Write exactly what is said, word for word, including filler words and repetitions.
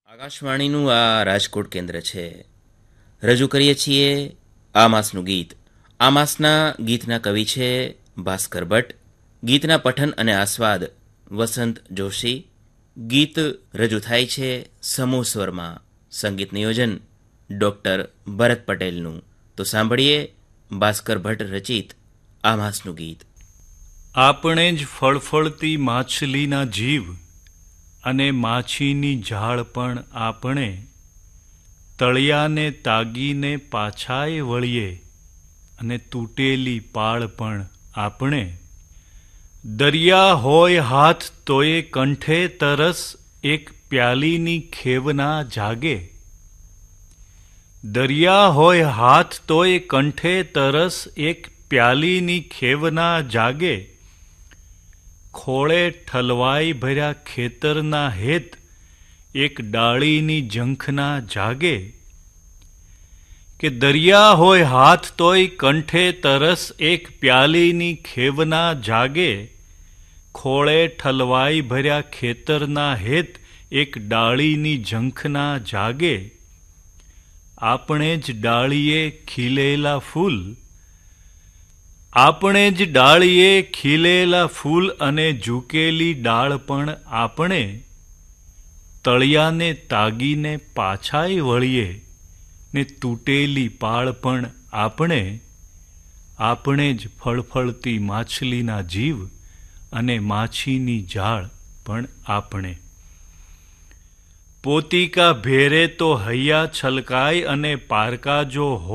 આકાશવાણીનું આ રાજકોટ કેન્દ્ર છે. રજૂ કરીએ છીએ આ માસનું ગીત. આ માસના ગીતના કવિ છે ભાસ્કર ભટ્ટ. ગીતના પઠન અને આસ્વાદ વસંત જોશી. ગીત રજૂ થાય છે સમૂહ સ્વરમાં. સંગીત નિયોજન ડૉક્ટર ભરત પટેલનું. તો સાંભળીએ ભાસ્કર ભટ્ટ રચિત આ માસનું ગીત. આપણે જ ફળફળતી માછલીના જીવ અને માછીની ઝાડ પણ આપણે, તળિયાને તાગીને પાછાય વળીએ અને તૂટેલી પાળ પણ આપણે. દરિયા હોય હાથ તોય કંઠે તરસ એક પ્યાલીની ખેવના જાગે. દરિયા હોય હાથ તોય કંઠે તરસ એક પ્યાલીની ખેવના જાગે. ખોળે ઠલવાઈ ભર્યા ખેતરના હેત એક ડાળીની ઝંખના જાગે. કે દરિયા હોય હાથ તોય કંઠે તરસ એક પ્યાલીની ખેવના જાગે. ખોળે ઠલવાઈ ભર્યા ખેતરના હેત એક ડાળીની ઝંખના જાગે. આપણે જ ડાળીએ ખીલેલા ફૂલ, આપણે જ ડાળીએ ખીલેલા ફૂલ અને ઝૂકેલી ડાળ પણ આપણે. તળિયાને તાગીને પાછાય વળીએ ને તૂટેલી પાળ પણ આપણે. આપણે જ ફળફળતી માછલીના જીવ અને માછીની ઝાડ પણ આપણે. પોતિકા ભેરે તો હૈયા છલકાય અને પારકા જો